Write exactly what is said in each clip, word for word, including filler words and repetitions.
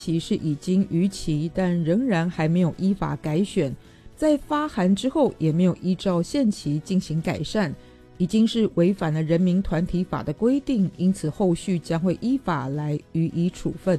其是已经逾期，但仍然还没有依法改选，在发函之后也没有依照限期进行改善，已经是违反了人民团体法的规定，因此后续将会依法来予以处分。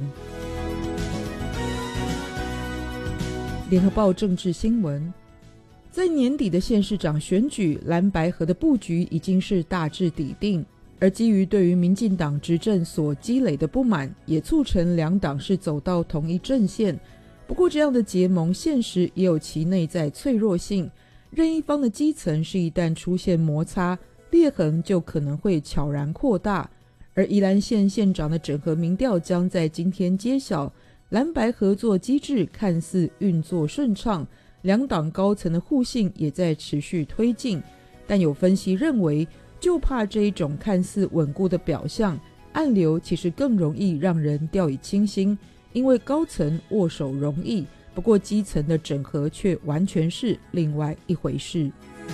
联合报政治新闻，在年底的县市长选举，蓝白合的布局已经是大致底定，而基于对于民进党执政所积累的不满，也促成两党是走到同一阵线。不过这样的结盟现实也有其内在脆弱性，任一方的基层是一旦出现摩擦，裂痕就可能会悄然扩大。而宜兰县县长的整合民调将在今天揭晓，蓝白合作机制看似运作顺畅，两党高层的互信也在持续推进，但有分析认为，就怕这一种看似稳固的表象，暗流其实更容易让人掉以轻心，因为高层握手容易，不过基层的整合却完全是另外一回事。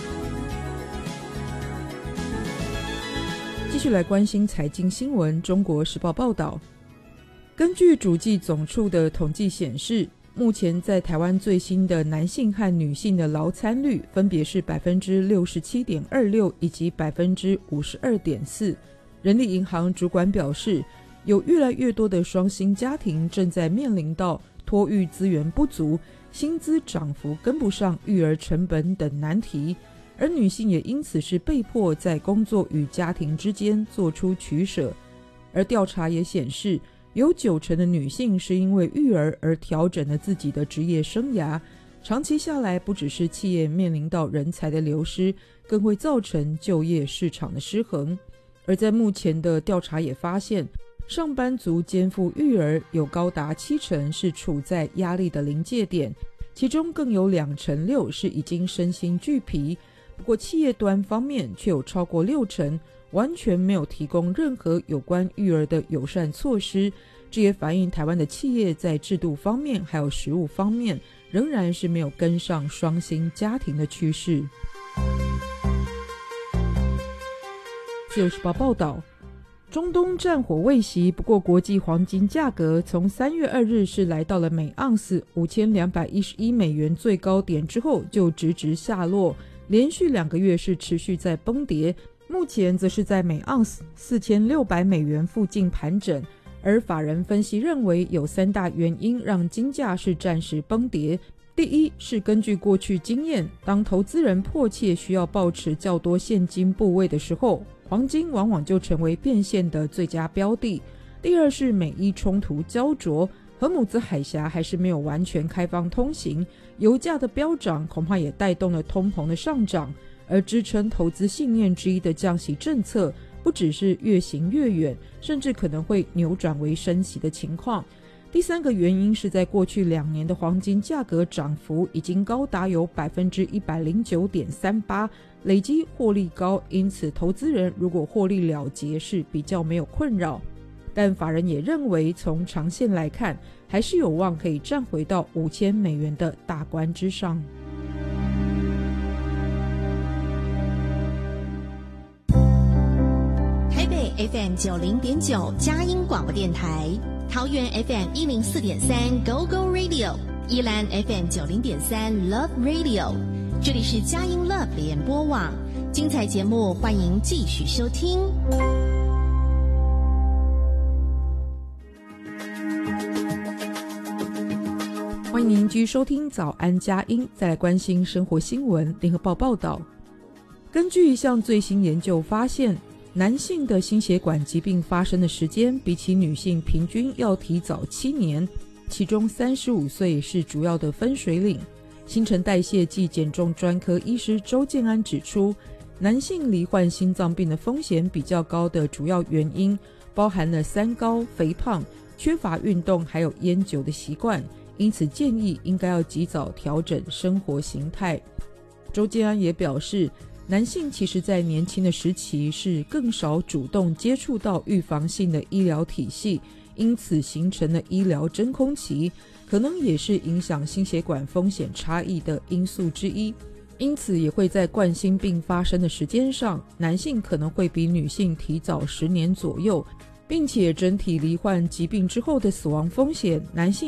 继续来关心财经新闻，中国时报报道，根据主计总处的统计显示，目前在台湾最新的男性和女性的劳参率分别是 百分之六十七点二六 以及 百分之五十二点四。 人力银行主管表示，有越来越多的双薪家庭正在面临到托育资源不足、薪资涨幅跟不上育儿成本等难题，而女性也因此是被迫在工作与家庭之间做出取舍。而调查也显示，有九成的女性是因为育儿而调整了自己的职业生涯，长期下来不只是企业面临到人才的流失，更会造成就业市场的失衡。而在目前的调查也发现，上班族肩负育儿有高达七成是处在压力的临界点，其中更有两成六是已经身心俱疲。不过企业端方面却有超过六成完全没有提供任何有关育儿的友善措施，这也反映台湾的企业在制度方面还有实务方面仍然是没有跟上双薪家庭的趋势。自由时报报道，中东战火未息，不过国际黄金价格从三月二日是来到了每盎司五千两百一十一美元最高点之后就直直下落，连续两个月是持续在崩跌，目前则是在每盎司四千六百美元附近盘整。而法人分析认为，有三大原因让金价是暂时崩跌。第一是根据过去经验，当投资人迫切需要抱持较多现金部位的时候，黄金往往就成为变现的最佳标的。第二是美伊冲突焦灼，荷姆兹海峡还是没有完全开放通行，油价的飙涨恐怕也带动了通膨的上涨，而支撑投资信念之一的降息政策不只是越行越远，甚至可能会扭转为升息的情况。第三个原因是在过去两年的黄金价格涨幅已经高达有 百分之一百零九点三八， 累积获利高，因此投资人如果获利了结是比较没有困扰。但法人也认为，从长线来看，还是有望可以站回到五千美元的大关之上。 台北 F M 九零点九佳音广播电台，桃园 F M 一零四点三 Go Go Radio， 宜兰 F M 九零点三 Love Radio， 这里是佳音 Love 联播网，精彩节目欢迎继续收听。 欢迎您继续收听早安佳音，再来关心生活新闻。联合报报道，根据一项最新研究发现，男性的心血管疾病发生的时间比起女性平均要提早七年，其中三十五岁是主要的分水岭。新陈代谢暨减重专科医师周建安指出，男性罹患心脏病的风险比较高的主要原因包含了三高、肥胖、缺乏运动还有烟酒的习惯，因此建议应该要及早调整生活形态。周建安也表示，男性其实在年轻的时期是更少主动接触到预防性的医疗体系，因此形成了医疗真空期，可能也是影响心血管风险差异的因素之一。因此也会在冠心病发生的时间上，男性可能会比女性提早十年左右。 并且整体罹患疾病之后的死亡风险，男性